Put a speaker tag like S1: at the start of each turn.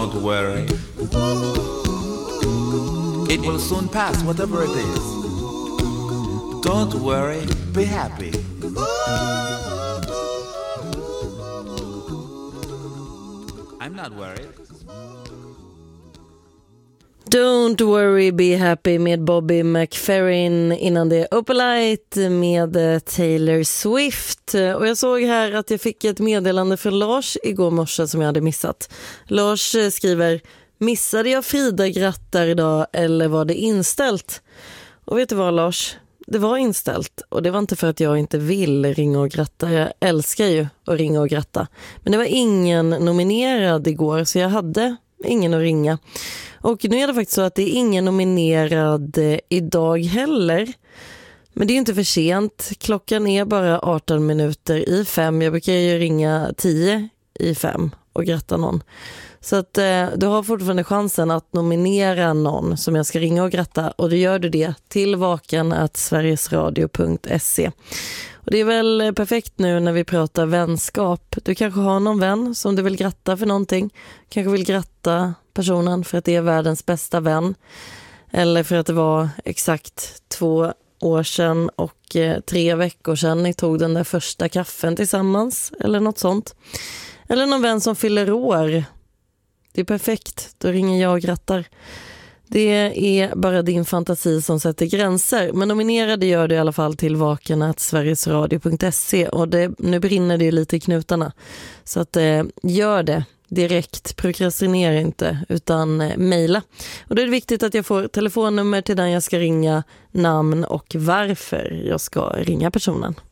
S1: Don't worry. It will soon pass, whatever it is. Don't worry, be happy. I'm not worried.
S2: Don't worry, be happy med Bobby McFerrin, innan det Opalite med Taylor Swift. Och jag såg här att jag fick ett meddelande från Lars igår morse som jag hade missat. Lars skriver: missade jag Frida grattar idag eller var det inställt? Och vet du vad, Lars? Det var inställt, och det var inte för att jag inte vill ringa och gratta. Jag älskar ju att ringa och gratta. Men det var ingen nominerad igår, så jag hade ingen att ringa. Och nu är det faktiskt så att det är ingen nominerad idag heller. Men det är ju inte för sent. Klockan är bara 18 minuter i 5. Jag brukar ju ringa 10 i 5 och gratta någon. Så att du har fortfarande chansen att nominera någon som jag ska ringa och gratta. Och då gör du det till vaken@sverigesradio.se. Och det är väl perfekt nu när vi pratar vänskap. Du kanske har någon vän som du vill gratta för någonting. Kanske vill gratta personen för att det är världens bästa vän. Eller för att det var exakt 2 år sedan och 3 veckor sedan ni tog den där första kaffen tillsammans. Eller något sånt. Eller någon vän som fyller år. Det är perfekt, då ringer jag och grattar. Det är bara din fantasi som sätter gränser. Men nominerade gör du i alla fall till vaken@sverigesradio.se. Och nu brinner det ju lite i knutarna. Så att gör det direkt. Prokrastinera inte, utan mejla. Och då är det viktigt att jag får telefonnummer till den jag ska ringa, namn och varför jag ska ringa personen.